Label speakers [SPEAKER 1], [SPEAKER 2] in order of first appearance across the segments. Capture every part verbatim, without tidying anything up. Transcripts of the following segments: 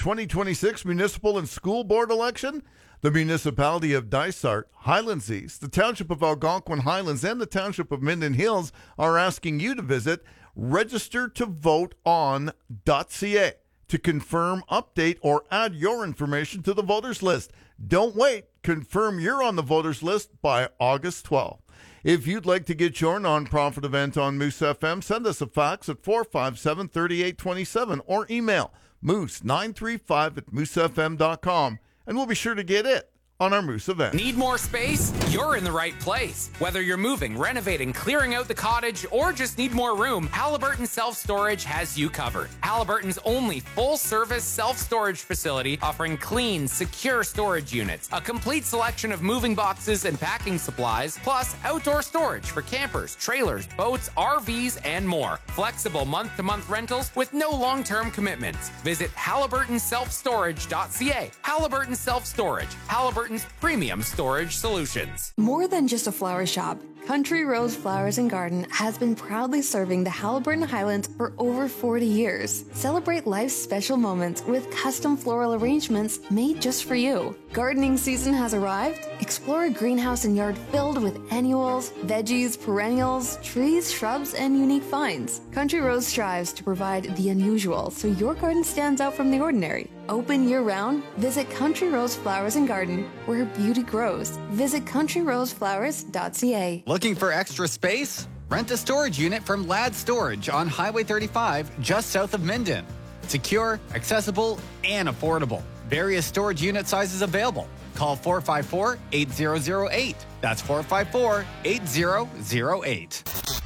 [SPEAKER 1] twenty twenty-six municipal and school board election? The municipality of Dysart, Highlands East, the township of Algonquin Highlands, and the township of Minden Hills are asking you to visit register to vote on dot c a to confirm, update, or add your information to the voters list. Don't wait. Confirm you're on the voters list by August twelfth. If you'd like to get your nonprofit event on Moose F M, send us a fax at four five seven, three eight two seven or email moose nine three five at moose f m dot com, and we'll be sure to get it on our Moose event.
[SPEAKER 2] Need more space? You're in the right place. Whether you're moving, renovating, clearing out the cottage, or just need more room, Halliburton Self-Storage has you covered. Halliburton's only full-service self-storage facility offering clean, secure storage units, a complete selection of moving boxes and packing supplies, plus outdoor storage for campers, trailers, boats, R Vs, and more. Flexible month-to-month rentals with no long-term commitments. Visit halliburton self storage dot c a. Halliburton Self-Storage. Halliburton premium storage solutions.
[SPEAKER 3] More than just a flower shop, Country Rose Flowers and Garden has been proudly serving the Haliburton Highlands for over forty years. Celebrate life's special moments with custom floral arrangements made just for you. Gardening season has arrived. Explore a greenhouse and yard filled with annuals, veggies, perennials, trees, shrubs, and unique finds. Country Rose strives to provide the unusual so your garden stands out from the ordinary. Open year-round, visit Country Rose Flowers and Garden, where beauty grows. Visit country rose flowers dot c a.
[SPEAKER 4] Looking for extra space? Rent a storage unit from Ladd Storage on Highway thirty-five, just south of Minden. Secure, accessible, and affordable. Various storage unit sizes available. Call four five four, eight zero zero eight. That's four five four, eight zero zero eight.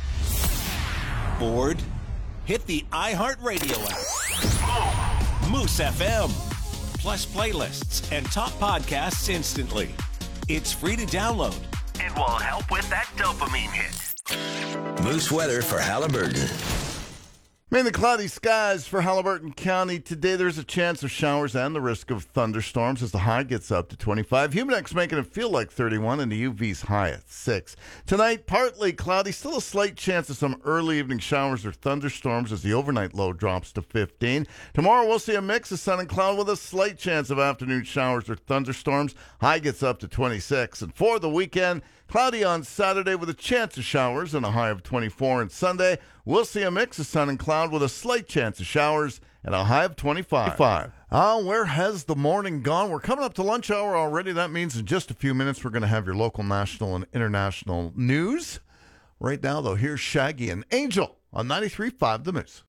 [SPEAKER 5] Bored? Hit the iHeartRadio app. Moose F M. Plus playlists and top podcasts instantly. It's free to download.
[SPEAKER 6] It will help with that dopamine hit.
[SPEAKER 7] Moose weather for Halliburton.
[SPEAKER 1] Mainly cloudy skies for Halliburton County. Today there's a chance of showers and the risk of thunderstorms as the high gets up to twenty-five. Humidex making it feel like thirty-one and the U V's high at six. Tonight, partly cloudy, still a slight chance of some early evening showers or thunderstorms as the overnight low drops to fifteen. Tomorrow we'll see a mix of sun and cloud with a slight chance of afternoon showers or thunderstorms. High gets up to twenty-six. And for the weekend, cloudy on Saturday with a chance of showers and a high of twenty-four. And Sunday, we'll see a mix of sun and cloud with a slight chance of showers and a high of twenty-five. Oh, where has the morning gone? We're coming up to lunch hour already. That means in just a few minutes we're going to have your local, national, and international news. Right now, though, here's Shaggy and Angel on ninety-three point five The Moose.